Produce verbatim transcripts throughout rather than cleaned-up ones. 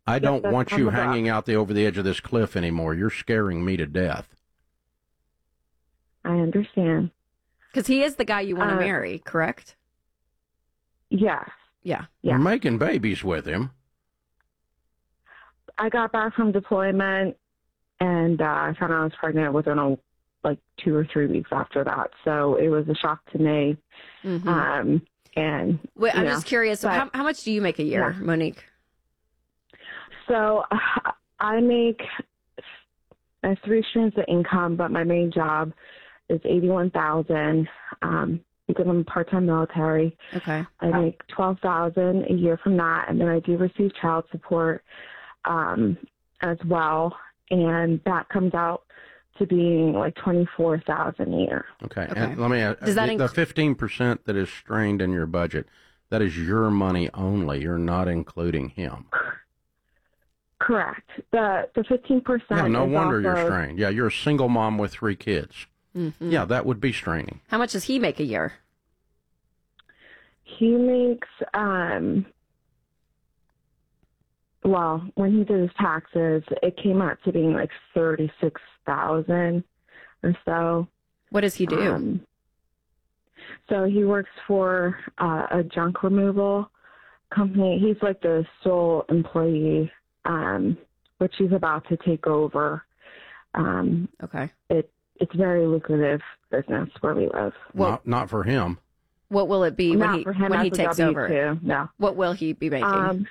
I don't Yep, want on you the hanging book. out the over the edge of this cliff anymore. You're scaring me to death. I understand. Because he is the guy you want to Uh, marry, correct? Yes. Yeah. Yeah. You're making babies with him. I got back from deployment, and uh, I found out I was pregnant within a, like two or three weeks after that. So it was a shock to me. Mm-hmm. Um, and Wait, I'm you just know, curious. So but- how, how much do you make a year, Yeah. Monique? So uh, I make uh, three streams of income, but my main job is eighty-one thousand. Um, because I'm part-time military. Okay. I make twelve thousand a year from that, and then I do receive child support um, as well, and that comes out to being like twenty-four thousand a year. Okay. Okay. And let me ask, Does that the, inc- the fifteen percent that is strained in your budget, that is your money only. You're not including him. Correct. The the fifteen percent. Yeah, no is wonder off you're of- strained. Yeah, you're a single mom with three kids. Mm-hmm. Yeah, that would be straining. How much does he make a year? He makes um. Well, when he did his taxes, it came out to being like thirty-six thousand or so. What does he do? Um, so he works for uh, a junk removal company. He's like the sole employee, um, which he's about to take over. Um, okay. it it's very lucrative business where we live. Well- not, not for him. What will it be when Not he for him when as he a takes W over? two, no. What will he be making? Um,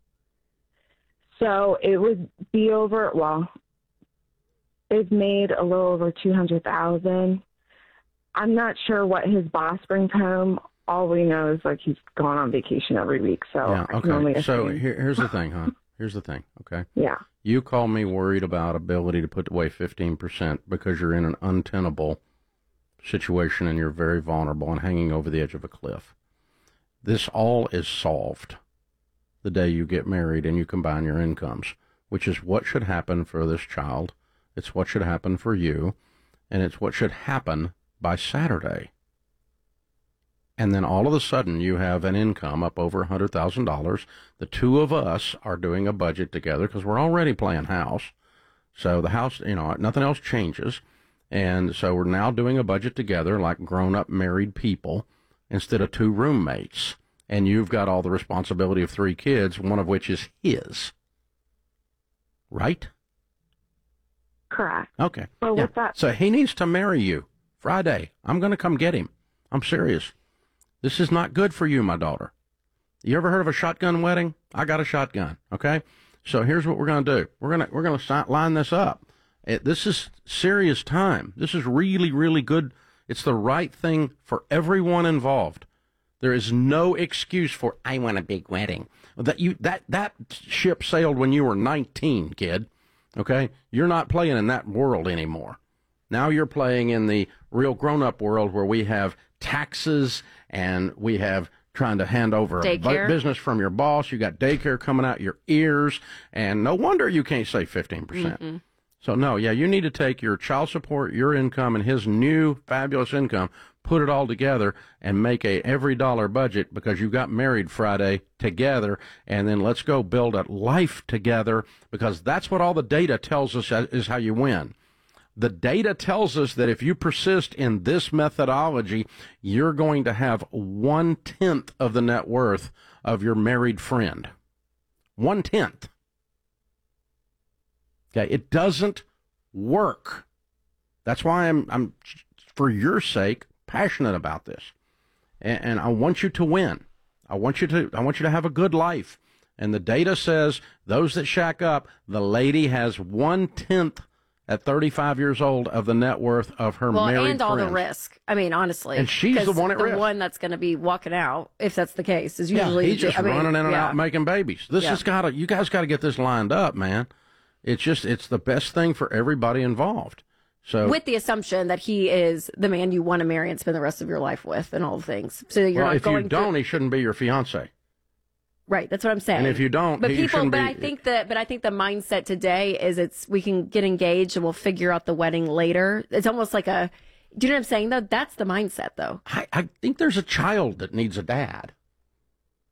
so it would be over. Well, they've made a little over two hundred thousand. I'm not sure what his boss brings home. All we know is like he's gone on vacation every week. So Yeah, I can only okay. So assume. here, here's the thing, huh? Here's the thing, okay? Yeah. You call me worried about ability to put away fifteen percent because you're in an untenable situation and you're very vulnerable and hanging over the edge of a cliff. This all is solved the day you get married and you combine your incomes, which is what should happen for this child. It's what should happen for you, and it's what should happen by Saturday. And then all of a sudden you have an income up over one hundred thousand dollars. The two of us are doing a budget together because we're already playing house. So the house, you know, nothing else changes. And so we're now doing a budget together like grown-up married people instead of two roommates. And you've got all the responsibility of three kids, one of which is his. Right? Correct. Okay. Well, Yeah. with that, So he needs to marry you Friday. I'm going to come get him. I'm serious. This is not good for you, my daughter. You ever heard of a shotgun wedding? I got a shotgun. Okay. So here's what we're going to do. We're going to, we're going to line this up. It, this is serious time. This is really, really good. It's the right thing for everyone involved. There is no excuse for, I want a big wedding. That you, that, that ship sailed when you were nineteen, kid. Okay. You're not playing in that world anymore. Now you're playing in the real grown-up world where we have taxes and we have trying to hand over a bu- Daycare. business from your boss. You got daycare coming out your ears, and no wonder you can't save fifteen percent. Mm-hmm. So, no, yeah, you need to take your child support, your income, and his new fabulous income, put it all together, and make a every dollar budget because you got married Friday together, and then let's go build a life together because that's what all the data tells us is how you win. The data tells us that if you persist in this methodology, you're going to have one-tenth of the net worth of your married friend. One-tenth. Okay, it doesn't work. That's why I'm, I'm, for your sake, passionate about this. And, and I want you to win. I want you to, I want you to have a good life. And the data says those that shack up, the lady has one-tenth at thirty-five years old of the net worth of her Well, married and all friends. the risk. I mean, honestly. And she's the 'cause one at the risk. one that's going to be walking out, if that's the case, is Yeah, usually he's just I mean, running in and yeah. out making babies. This Yeah. has got to, you guys got to get this lined up, man. It's just, it's the best thing for everybody involved. So, With the assumption that he is the man you want to marry and spend the rest of your life with, and all the things. So that you're well, not if going you don't, through, he shouldn't be your fiance. right? That's what I'm saying. And if you don't, but he people, shouldn't but be. I think that, but I think the mindset today is it's we can get engaged and we'll figure out the wedding later. It's almost like a, do you know what I'm saying? Though that's the mindset, though. I, I think there's a child that needs a dad.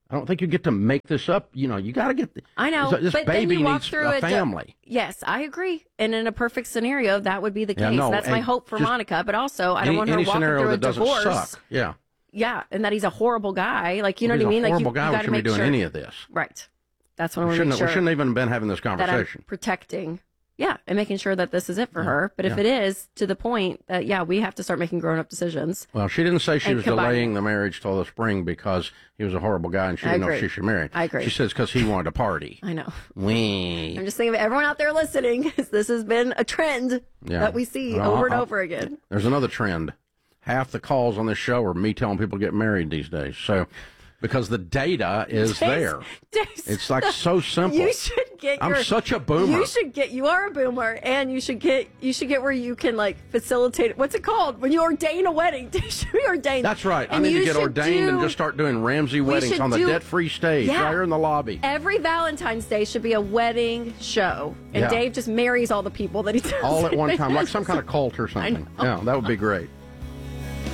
I don't think you get to make this up. You know, you got to get. The, I know, this, this but baby then you walk needs through a it. family. Yes, I agree. And in a perfect scenario, that would be the case. Yeah, no, That's my hope for Monica. But also, I don't any, want her any walking scenario through a that doesn't divorce. suck. Yeah. Yeah, and that he's a horrible guy. Like, you know If what I he's mean? a Like, you, horrible guy. you We got to shouldn't make be doing sure. any of this. Right. That's what I We want to shouldn't, make sure. we shouldn't even been having this that I'm conversation. protecting. Yeah, and making sure that this is it for Yeah, her. But if yeah. it is, to the point that, yeah, we have to start making grown-up decisions. Well, she didn't say she And was combine delaying it. the marriage till the spring because he was a horrible guy and she I didn't know if agree. she should marry him. I agree. She says because he wanted to party. I know. Wee. I'm just thinking of everyone out there listening, 'cause this has been a trend Yeah. that we see Well, over and I'll- over again. There's another trend. Half the calls on this show are me telling people to get married these days. So, because the data is there. Dave's- It's like so simple. You should get I'm your, such a boomer. You should get. You are a boomer, and you should get. You should get where you can like facilitate. What's it called when you ordain a wedding? You should be ordained. That's right. I And need to you get should ordained do- and just start doing Ramsey weddings should on the do- debt-free stage Yeah. right here in the lobby. Every Valentine's Day should be a wedding show, and Yeah. Dave just marries all the people that he does. All at one time, like some kind of cult or something. know. Yeah, that would be great.